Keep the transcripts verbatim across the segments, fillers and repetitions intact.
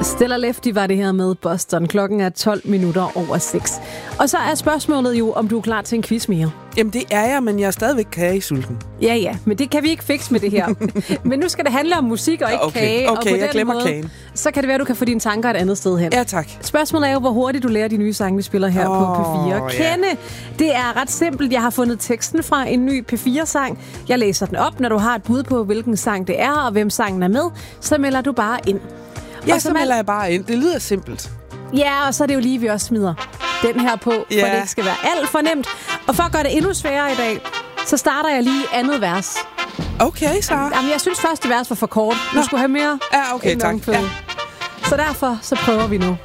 Stella Lefty var det her med Boston. Klokken er tolv minutter over seks. Og så er spørgsmålet jo, om du er klar til en quiz mere. Jamen, det er jeg, men jeg er stadigvæk kagesulten. Ja, ja, men det kan vi ikke fikse med det her. Men nu skal det handle om musik og ikke okay, kage. Okay, og på jeg den glemmer måde, kagen. Så kan det være, at du kan få dine tanker et andet sted hen. Ja, tak. Spørgsmålet er jo, hvor hurtigt du lærer de nye sange, vi spiller her oh, på P fire. Kende, ja. Det er ret simpelt. Jeg har fundet teksten fra en ny P fire-sang. Jeg læser den op. Når du har et bud på, hvilken sang det er, og hvem sangen er med, så melder du bare ind. Ja, så melder jeg bare ind. Det lyder simpelt. Ja, og så er det jo lige, vi også smider den her på, for ja. det ikke skal være alt for nemt. Og for at gøre det endnu sværere i dag, så starter jeg lige andet vers. Okay, så. Jamen, jeg synes første vers var for kort. Du Nå. skulle have mere. Ja, okay, tak. Ja. Så derfor, så prøver vi nu.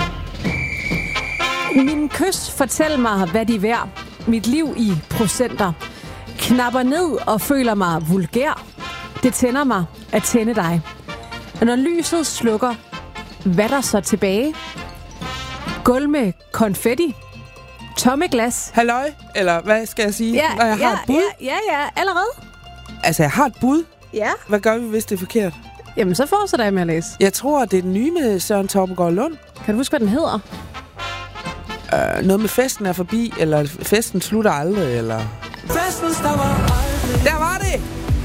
Min kys, fortæl mig, hvad de er værd. Mit liv i procenter. Knapper ned og føler mig vulgær. Det tænder mig at tænde dig. Og når lyset slukker, hvad der så tilbage? Gulv med konfetti. Tomme glas. Halløj, eller hvad skal jeg sige? Ja, når jeg ja, har et bud? Ja, ja, ja, allerede. Altså, jeg har et bud. Ja. Hvad gør vi, hvis det er forkert? Jamen, så fortsætter jeg med at læse. Jeg tror, det er den nye med Søren Torpegaard Lund. Kan du huske, hvad den hedder? Uh, noget med festen er forbi, eller festen slutter aldrig, eller... Festen stopper aldrig. Der var det!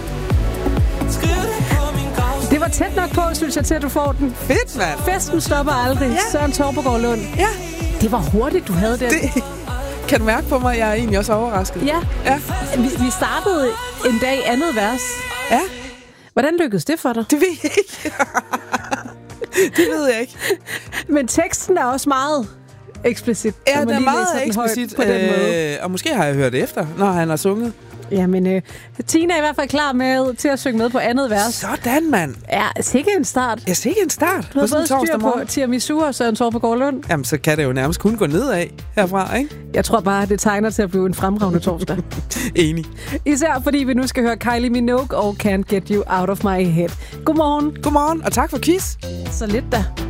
Det var tæt nok på, synes jeg, til at du får den. Fedt, mand! Festen stopper aldrig. Ja. Søren Torpegaard Lund. Ja. Det var hurtigt, du havde den. Det... Kan du mærke på mig, jeg er egentlig også overrasket? Ja. ja. Vi, vi startede en dag andet vers. Ja. Hvordan lykkedes det for dig? Det ved jeg ikke. Det ved jeg ikke. Men teksten er også meget eksplicit. Ja, den er meget eksplicit. På den måde. Øh, og måske har jeg hørt efter, når han har sunget. Jamen, øh, Tina er i hvert fald klar med til at synge med på andet vers. Sådan, mand. Ja, sikke en start. Ja, sikke en start. Du har både styr på tiramisu og Søren Torpegaard Lund. Jamen, så kan det jo nærmest kun gå nedad herfra, ikke? Jeg tror bare, det tegner til at blive en fremragende torsdag. Enig. Især fordi vi nu skal høre Kylie Minogue og Can't Get You Out of My Head. Godmorgen. Godmorgen, og tak for quiz. Så lidt da.